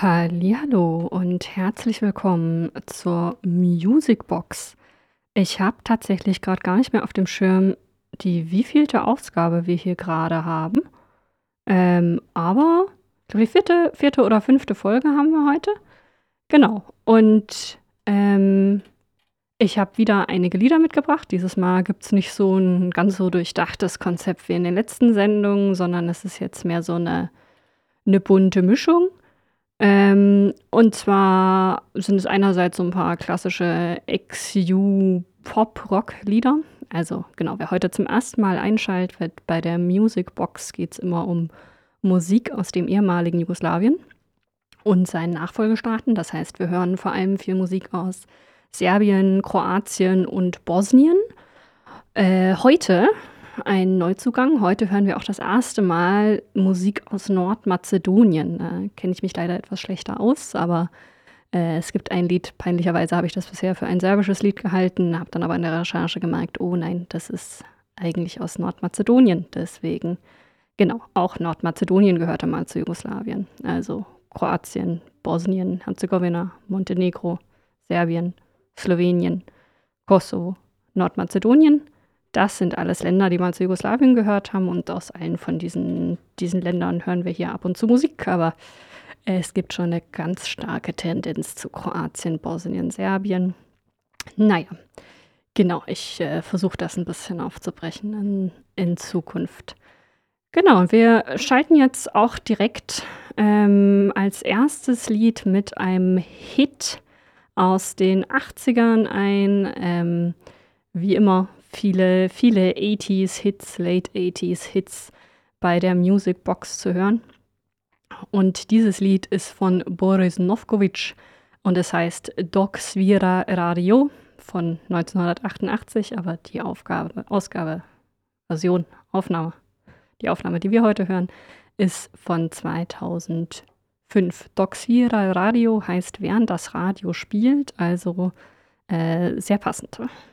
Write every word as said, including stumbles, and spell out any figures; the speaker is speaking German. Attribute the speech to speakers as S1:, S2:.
S1: Hallihallo und herzlich willkommen zur Musicbox. Ich habe tatsächlich gerade gar nicht mehr auf dem Schirm, die wievielte Ausgabe wir hier gerade haben. Ähm, aber ich glaube, die vierte, vierte oder fünfte Folge haben wir heute. Genau. Und ähm, ich habe wieder einige Lieder mitgebracht. Dieses Mal gibt es nicht so ein ganz so durchdachtes Konzept wie in den letzten Sendungen, sondern es ist jetzt mehr so eine, eine bunte Mischung. Ähm, und zwar sind es einerseits so ein paar klassische Ex U Pop-Rock-Lieder. Also genau, wer heute zum ersten Mal einschaltet, bei der Musicbox geht es immer um Musik aus dem ehemaligen Jugoslawien und seinen Nachfolgestaaten. Das heißt, wir hören vor allem viel Musik aus Serbien, Kroatien und Bosnien. Äh, heute ein Neuzugang. Heute hören wir auch das erste Mal Musik aus Nordmazedonien. Äh, Kenne ich mich leider etwas schlechter aus, aber äh, es gibt ein Lied, peinlicherweise habe ich das bisher für ein serbisches Lied gehalten, habe dann aber in der Recherche gemerkt, oh nein, das ist eigentlich aus Nordmazedonien. Deswegen, genau, auch Nordmazedonien gehörte mal zu Jugoslawien. Also Kroatien, Bosnien, Herzegowina, Montenegro, Serbien, Slowenien, Kosovo, Nordmazedonien. Das sind alles Länder, die mal zu Jugoslawien gehört haben, und aus allen von diesen, diesen Ländern hören wir hier ab und zu Musik, aber es gibt schon eine ganz starke Tendenz zu Kroatien, Bosnien, Serbien. Naja, genau, ich äh, versuche das ein bisschen aufzubrechen in, in Zukunft. Genau, wir schalten jetzt auch direkt ähm, als erstes Lied mit einem Hit aus den achtzigern ein. Ähm, wie immer viele, viele achtziger-Hits, Late achtziger-Hits bei der Musicbox zu hören. Und dieses Lied ist von Boris Novkovic und es heißt Dok Svira Radio von neunzehnhundertachtundachtzig, aber die Aufgabe, Ausgabe, Version, Aufnahme, die Aufnahme, die wir heute hören, ist von zweitausendfünf. Dok Svira Radio heißt, während das Radio spielt, also äh, sehr passend.